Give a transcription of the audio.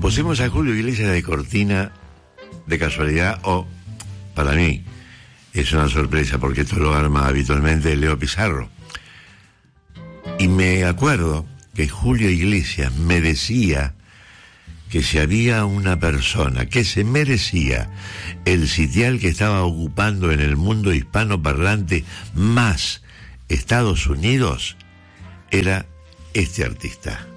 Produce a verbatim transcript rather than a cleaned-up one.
Pusimos a Julio Iglesias de cortina de casualidad, o para mí es una sorpresa porque esto lo arma habitualmente Leo Pizarro. Y me acuerdo que Julio Iglesias me decía que si había una persona que se merecía el sitial que estaba ocupando en el mundo hispanoparlante más Estados Unidos, era este artista.